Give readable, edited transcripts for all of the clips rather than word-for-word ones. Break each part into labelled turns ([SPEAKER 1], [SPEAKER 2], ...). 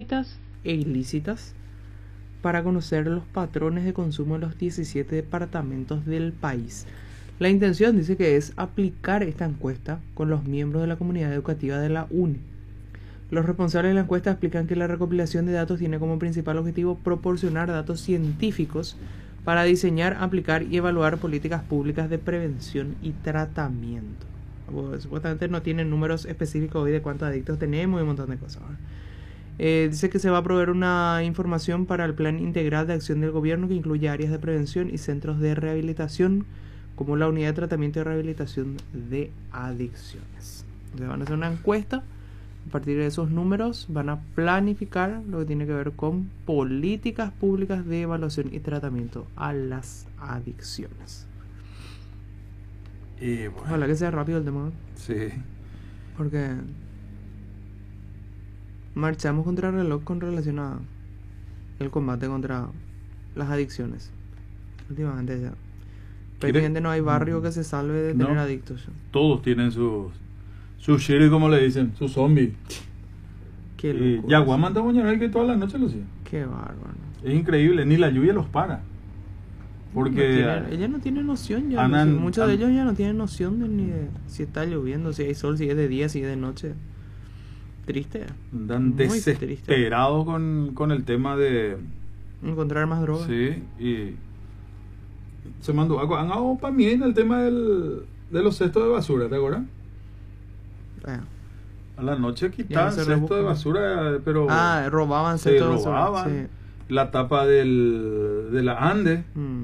[SPEAKER 1] lícitas e ilícitas para conocer los patrones de consumo de los 17 departamentos del país. La intención dice que es aplicar esta encuesta con los miembros de la comunidad educativa de la UNE. Los responsables de la encuesta explican que la recopilación de datos tiene como principal objetivo proporcionar datos científicos para diseñar, aplicar y evaluar políticas públicas de prevención y tratamiento. Supuestamente no tienen números específicos hoy de cuántos adictos tenemos y un montón de cosas. Dice que se va a proveer una información para el plan integral de acción del gobierno que incluye áreas de prevención y centros de rehabilitación, como la unidad de tratamiento y rehabilitación de adicciones. Entonces van a hacer una encuesta. A partir de esos números van a planificar lo que tiene que ver con políticas públicas de evaluación y tratamiento a las adicciones.
[SPEAKER 2] Y bueno,
[SPEAKER 1] Ojalá que sea rápido el tema,
[SPEAKER 2] sí.
[SPEAKER 1] porque marchamos contra el reloj con relación a el combate contra las adicciones. Últimamente ya prácticamente no hay barrio que se salve de tener
[SPEAKER 2] No.
[SPEAKER 1] adictos.
[SPEAKER 2] Todos tienen su shiri, como le dicen, su zombie.
[SPEAKER 1] Qué
[SPEAKER 2] Y
[SPEAKER 1] locura.
[SPEAKER 2] Yaguaman está buñuelo que toda la noche lo sigue.
[SPEAKER 1] Qué bárbaro.
[SPEAKER 2] Es increíble, ni la lluvia los para. Porque
[SPEAKER 1] ella no tiene noción ya.
[SPEAKER 2] andan-
[SPEAKER 1] Muchos de ellos ya no tienen noción de ni de si está lloviendo, si hay sol, si es de día, si es de noche. Triste.
[SPEAKER 2] andan
[SPEAKER 1] Muy
[SPEAKER 2] desesperados con el tema de...
[SPEAKER 1] Encontrar más drogas.
[SPEAKER 2] Sí, y se mandó algo. Han dado para mí en el tema de los cestos de basura, ¿te acuerdas?
[SPEAKER 1] Bueno.
[SPEAKER 2] A la noche
[SPEAKER 1] Ya
[SPEAKER 2] quitaban
[SPEAKER 1] no se
[SPEAKER 2] cesto de
[SPEAKER 1] rebusca.
[SPEAKER 2] basura, pero
[SPEAKER 1] Robaban
[SPEAKER 2] se
[SPEAKER 1] cestos de basura,
[SPEAKER 2] robaban
[SPEAKER 1] sí.
[SPEAKER 2] la tapa de la Ande,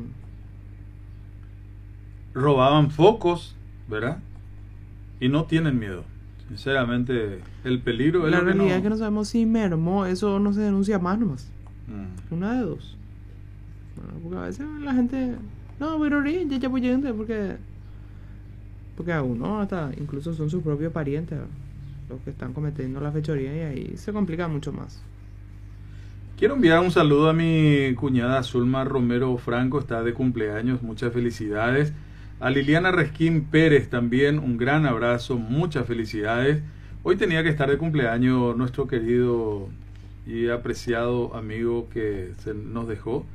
[SPEAKER 2] robaban focos, ¿verdad? Y no tienen miedo. Sinceramente, el peligro es
[SPEAKER 1] La
[SPEAKER 2] lo que
[SPEAKER 1] realidad es que no sabemos si mermó eso o no se denuncia más nomás. Una de dos. Bueno, porque a veces la gente... No, pero ya porque a uno hasta incluso son sus propios parientes los que están cometiendo la fechoría y ahí se complica mucho más.
[SPEAKER 2] Quiero enviar un saludo a mi cuñada Zulma Romero Franco, está de cumpleaños, muchas felicidades. A Liliana Resquín Pérez también, un gran abrazo, muchas felicidades. Hoy tenía que estar de cumpleaños nuestro querido y apreciado amigo que se nos dejó,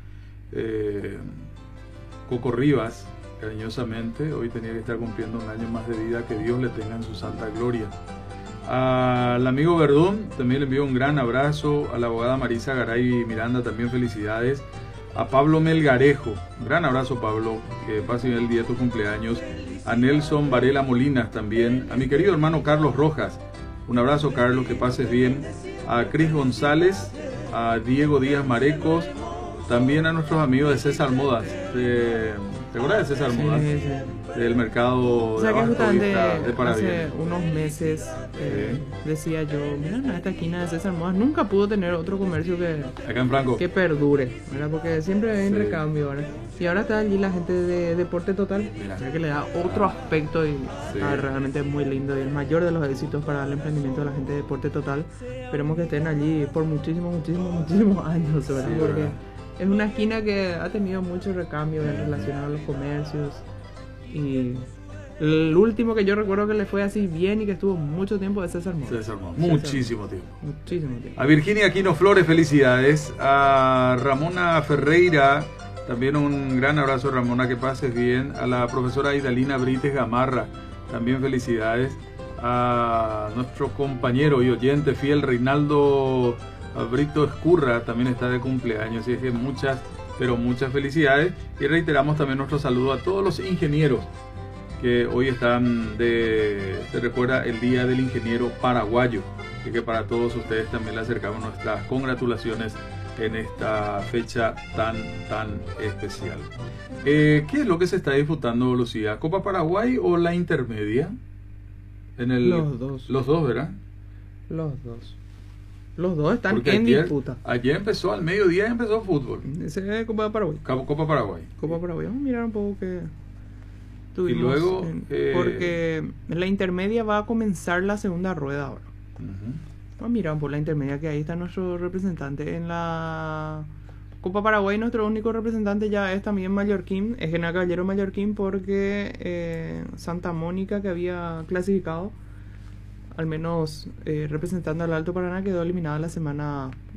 [SPEAKER 2] Coco Rivas, cariñosamente. Hoy tenía que estar cumpliendo un año más de vida, que Dios le tenga en su santa gloria. Al amigo Verdún también le envío un gran abrazo. A la abogada Marisa Garay Miranda también felicidades. A Pablo Melgarejo, un gran abrazo Pablo, que pase bien el día de tu cumpleaños. A Nelson Varela Molinas también. A mi querido hermano Carlos Rojas, un abrazo Carlos, que pases bien. A Cris González, a Diego Díaz Marecos, también a nuestros amigos de César Modas. ¿Te acuerdas de César Modas?
[SPEAKER 1] Sí, sí.
[SPEAKER 2] Del mercado
[SPEAKER 1] O sea
[SPEAKER 2] de
[SPEAKER 1] que
[SPEAKER 2] abasto
[SPEAKER 1] justamente
[SPEAKER 2] de Parabién.
[SPEAKER 1] hace unos meses decía yo, mira, en esta esquina de César Modas nunca pudo tener otro comercio
[SPEAKER 2] Acá en Franco.
[SPEAKER 1] que perdure, ¿verdad? Porque siempre hay
[SPEAKER 2] Sí.
[SPEAKER 1] recambio, ¿verdad? Y ahora está allí la gente de Deporte Total,
[SPEAKER 2] Mira.
[SPEAKER 1] ¿verdad? Que le da otro aspecto y
[SPEAKER 2] Sí.
[SPEAKER 1] realmente es muy lindo y el mayor de los éxitos para el emprendimiento de la gente de Deporte Total. Esperemos que estén allí por muchísimos años, ¿verdad?
[SPEAKER 2] Sí,
[SPEAKER 1] Porque
[SPEAKER 2] ¿verdad?
[SPEAKER 1] es una esquina que ha tenido mucho recambio en relación a los comercios. Y el último que yo recuerdo que le fue así bien y que estuvo mucho tiempo es César Modas.
[SPEAKER 2] César Modas. Muchísimo tiempo.
[SPEAKER 1] Muchísimo tiempo.
[SPEAKER 2] A Virginia Aquino Flores, felicidades. A Ramona Ferreira, también un gran abrazo, Ramona, que pases bien. A la profesora Idalina Brites Gamarra, también felicidades. A nuestro compañero y oyente fiel Reinaldo Brito Escurra, también está de cumpleaños. Así es que muchas felicidades. Y reiteramos también nuestro saludo a todos los ingenieros que hoy están se recuerda el Día del Ingeniero Paraguayo, y que para todos ustedes también le acercamos nuestras congratulaciones en esta fecha tan especial. ¿Qué es lo que se está disputando, Lucía? ¿Copa Paraguay o la intermedia?
[SPEAKER 1] Los dos.
[SPEAKER 2] Los dos, ¿verdad?
[SPEAKER 1] Los dos están
[SPEAKER 2] Porque
[SPEAKER 1] en disputa.
[SPEAKER 2] Ayer empezó al mediodía, empezó fútbol.
[SPEAKER 1] Ese es Copa Paraguay.
[SPEAKER 2] Copa Paraguay.
[SPEAKER 1] Copa Paraguay. Vamos a mirar un poco que
[SPEAKER 2] Y luego
[SPEAKER 1] porque la intermedia va a comenzar la segunda rueda ahora. Vamos a mirar un poco la intermedia, que ahí está nuestro representante en la Copa Paraguay. Nuestro único representante ya es también mallorquín, es General Caballero mallorquín, porque Santa Mónica, que había clasificado al menos representando al Alto Paraná, quedó eliminada la semana